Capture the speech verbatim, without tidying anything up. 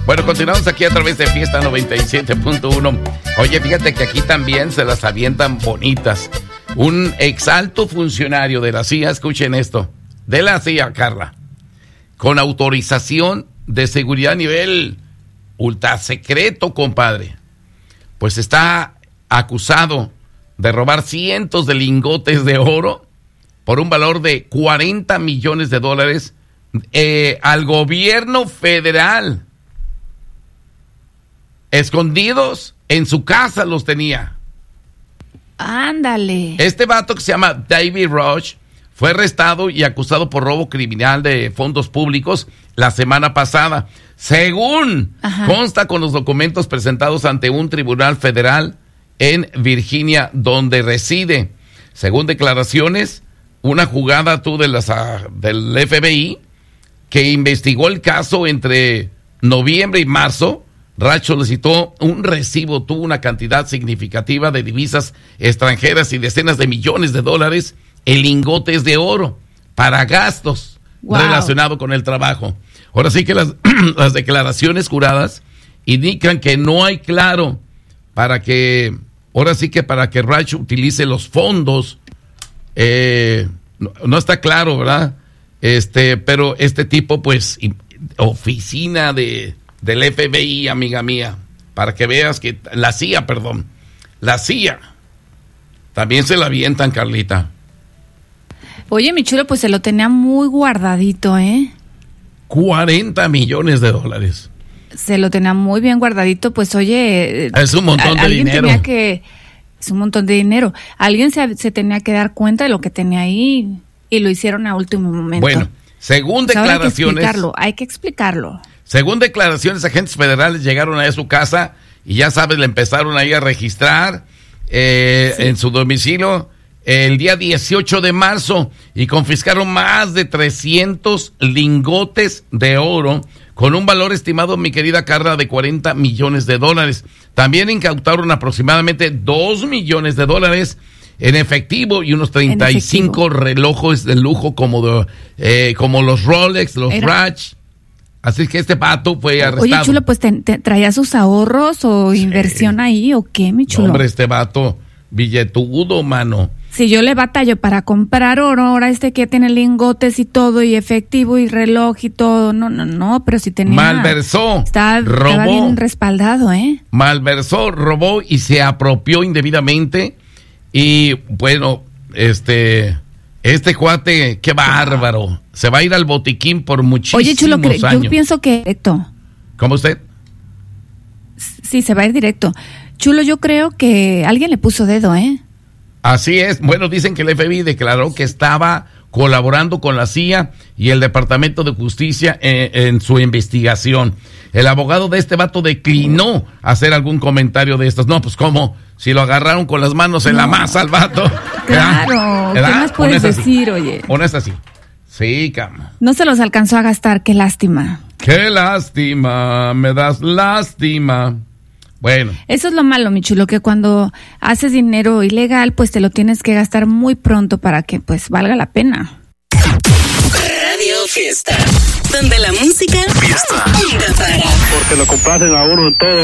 Bueno, continuamos aquí a través de Fiesta noventa y siete punto uno. Oye, fíjate que aquí también se las avientan bonitas. Un exalto funcionario de la C I A, escuchen esto, de la C I A, Carla, con autorización de seguridad a nivel ultra secreto, compadre, pues está acusado de robar cientos de lingotes de oro por un valor de cuarenta millones de dólares eh, al gobierno federal. Escondidos en su casa los tenía. Ándale. Este vato que se llama David Rush fue arrestado y acusado por robo criminal de fondos públicos la semana pasada. Según Ajá. consta con los documentos presentados ante un tribunal federal en Virginia, donde reside. Según declaraciones, una jugada tú de las, uh, del F B I que investigó el caso entre noviembre y marzo. Rush solicitó un recibo, tuvo una cantidad significativa de divisas extranjeras y decenas de millones de dólares en lingotes de oro para gastos wow. relacionados con el trabajo. Ahora sí que las, las declaraciones juradas indican que no hay claro para que, ahora sí que para que Rush utilice los fondos, eh, no, no está claro, ¿verdad? Este, pero este tipo, pues, oficina de... del F B I, amiga mía, para que veas que la C I A, perdón, la C I A también se la avientan, Carlita. Oye, mi chulo, pues se lo tenía muy guardadito, ¿eh? cuarenta millones de dólares. Se lo tenía muy bien guardadito, pues oye... Es un montón de alguien dinero. Tenía que, es un montón de dinero. Alguien se, se tenía que dar cuenta de lo que tenía ahí y lo hicieron a último momento. Bueno, según pues declaraciones... Hay que explicarlo, hay que explicarlo. Según declaraciones, agentes federales llegaron a su casa y ya sabes, le empezaron ahí a registrar eh, sí. en su domicilio el día dieciocho de marzo y confiscaron más de trescientos lingotes de oro con un valor estimado, mi querida Carla, de cuarenta millones de dólares. También incautaron aproximadamente dos millones de dólares en efectivo y unos treinta y cinco relojes de lujo como, de, eh, como los Rolex, los Era... Ratch. Así que este pato fue arrestado. Oye, chulo, pues te, te, ¿traía sus ahorros o sí. inversión ahí o qué, mi chulo? No, hombre, este vato, billetudo, mano. Si yo le batallo para comprar oro, ahora este que tiene lingotes y todo, y efectivo y reloj y todo, no, no, no, pero si tenía... Malversó, estaba, robó. Estaba bien respaldado, ¿eh? Malversó, robó y se apropió indebidamente. Y, bueno, este... Este cuate, qué bárbaro. Se va a ir al botiquín por muchísimos Oye, chulo, años. Yo pienso que directo. ¿Cómo usted? Sí, se va a ir directo. Chulo, yo creo que alguien le puso dedo, ¿eh? Así es. Bueno, dicen que el F B I declaró que estaba colaborando con la C I A y el Departamento de Justicia en, en su investigación. El abogado de este vato declinó hacer algún comentario de estos. No, pues ¿cómo? Si lo agarraron con las manos en no. la masa al vato. Claro, ¿qué más puedes decir, así. Oye? Pones así. Sí, cama. No se los alcanzó a gastar, qué lástima. Qué lástima, me das lástima. Bueno. Eso es lo malo, mi chulo, que cuando haces dinero ilegal, pues te lo tienes que gastar muy pronto para que pues valga la pena. Radio Fiesta, donde la música Fiesta nunca para. Porque lo complacen a uno en todo.